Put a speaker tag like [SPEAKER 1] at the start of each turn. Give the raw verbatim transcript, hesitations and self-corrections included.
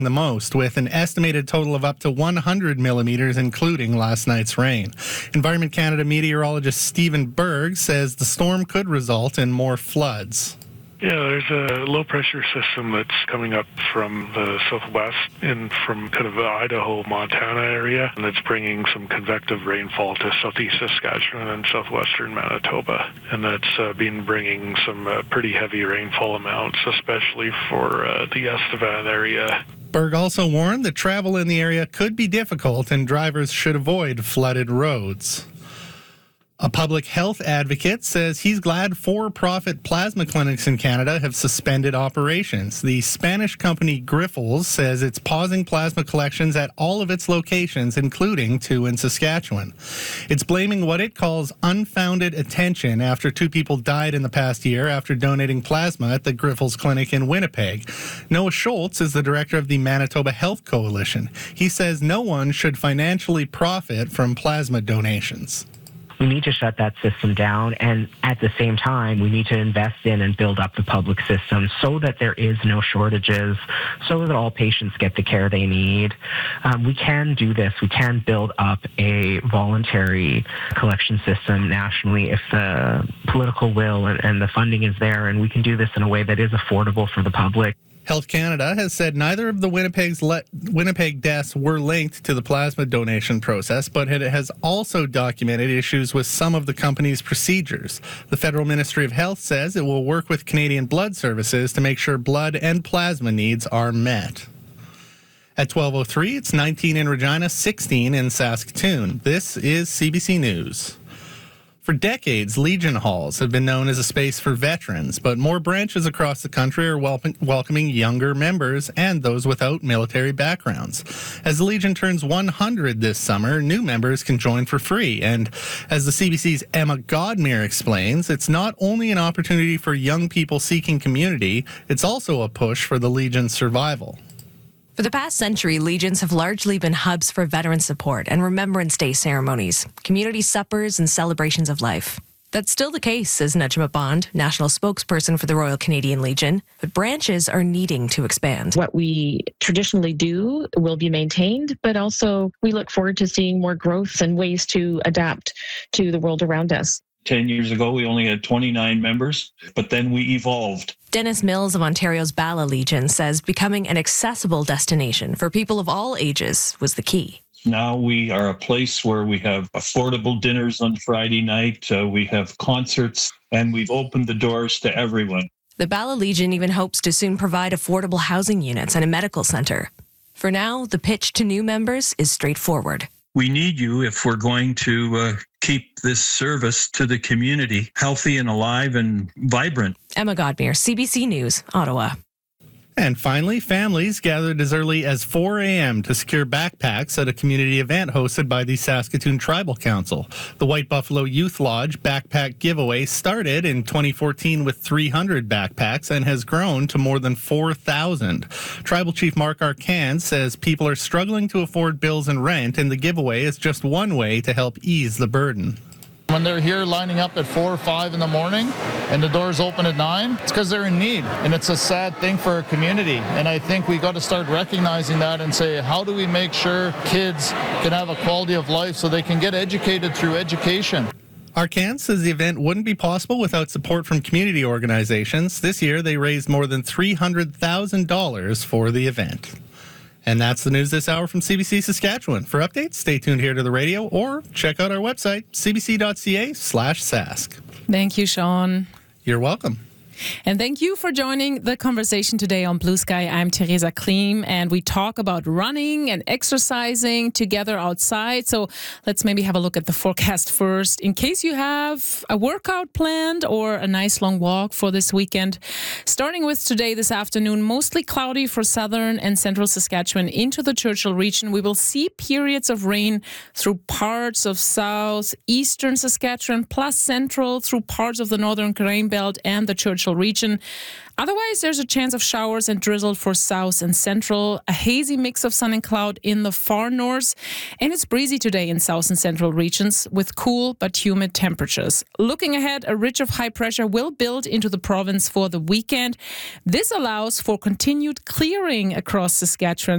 [SPEAKER 1] the most, with an estimated total of up to one hundred millimeters, including last night's rain. Environment Canada meteorologist Stephen Berg says the storm could result in more floods.
[SPEAKER 2] Yeah, there's a low-pressure system that's coming up from the southwest and from kind of the Idaho, Montana area, and it's bringing some convective rainfall to southeast Saskatchewan and southwestern Manitoba. And that's uh, been bringing some uh, pretty heavy rainfall amounts, especially for uh, the Estevan area.
[SPEAKER 1] Berg also warned that travel in the area could be difficult and drivers should avoid flooded roads. A public health advocate says he's glad for-profit plasma clinics in Canada have suspended operations. The Spanish company Grifols says it's pausing plasma collections at all of its locations, including two in Saskatchewan. It's blaming what it calls unfounded attention after two people died in the past year after donating plasma at the Grifols clinic in Winnipeg. Noah Schultz is the director of the Manitoba Health Coalition. He says no one should financially profit from plasma donations.
[SPEAKER 3] We need to shut that system down, and at the same time, we need to invest in and build up the public system so that there is no shortages, so that all patients get the care they need. Um, we can do this. We can build up a voluntary collection system nationally if the political will and, and the funding is there, and we can do this in a way that is affordable for the public.
[SPEAKER 1] Health Canada has said neither of the Winnipeg's le- Winnipeg deaths were linked to the plasma donation process, but it has also documented issues with some of the company's procedures. The Federal Ministry of Health says it will work with Canadian Blood Services to make sure blood and plasma needs are met. At twelve oh three, it's nineteen in Regina, sixteen in Saskatoon. This is C B C News. For decades, Legion Halls have been known as a space for veterans, but more branches across the country are wel- welcoming younger members and those without military backgrounds. As the Legion turns one hundred this summer, new members can join for free. And as the C B C's Emma Godmere explains, it's not only an opportunity for young people seeking community, it's also a push for the Legion's survival.
[SPEAKER 4] For the past century, Legions have largely been hubs for veteran support and Remembrance Day ceremonies, community suppers, and celebrations of life. That's still the case, says Najma Bond, national spokesperson for the Royal Canadian Legion, but branches are needing to expand.
[SPEAKER 5] What we traditionally do will be maintained, but also we look forward to seeing more growth and ways to adapt to the world around us.
[SPEAKER 6] Ten years ago, we only had twenty-nine members, but then we evolved.
[SPEAKER 4] Dennis Mills of Ontario's Bala Legion says becoming an accessible destination for people of all ages was the key.
[SPEAKER 6] Now we are a place where we have affordable dinners on Friday night, uh, we have concerts, and we've opened the doors to everyone.
[SPEAKER 4] The Bala Legion even hopes to soon provide affordable housing units and a medical center. For now, the pitch to new members is straightforward.
[SPEAKER 6] We need you if we're going to uh, keep this service to the community healthy and alive and vibrant.
[SPEAKER 4] Emma Godmere, C B C News, Ottawa.
[SPEAKER 1] And finally, families gathered as early as four a.m. to secure backpacks at a community event hosted by the Saskatoon Tribal Council. The White Buffalo Youth Lodge backpack giveaway started in twenty fourteen with three hundred backpacks and has grown to more than four thousand. Tribal Chief Mark Arcand says people are struggling to afford bills and rent, and the giveaway is just one way to help ease the burden.
[SPEAKER 7] When they're here lining up at four or five in the morning and the doors open at nine, it's because they're in need. And it's a sad thing for our community. And I think we got to start recognizing that and say, how do we make sure kids can have a quality of life so they can get educated through education?
[SPEAKER 1] Arcand says the event wouldn't be possible without support from community organizations. This year, they raised more than three hundred thousand dollars for the event. And that's the news this hour from C B C Saskatchewan. For updates, stay tuned here to the radio or check out our website, c b c dot c a slash sask.
[SPEAKER 8] Thank you, Sean.
[SPEAKER 1] You're welcome.
[SPEAKER 8] And thank you for joining the conversation today on Blue Sky. I'm Teresa Klim, and we talk about running and exercising together outside. So let's maybe have a look at the forecast first. In case you have a workout planned or a nice long walk for this weekend, starting with today, this afternoon, mostly cloudy for southern and central Saskatchewan into the Churchill region. We will see periods of rain through parts of southeastern Saskatchewan, plus central through parts of the northern Grain Belt and the Churchill region. Otherwise, there's a chance of showers and drizzle for south and central, a hazy mix of sun and cloud in the far north, and it's breezy today in south and central regions with cool but humid temperatures. Looking ahead, a ridge of high pressure will build into the province for the weekend. This allows for continued clearing across Saskatchewan.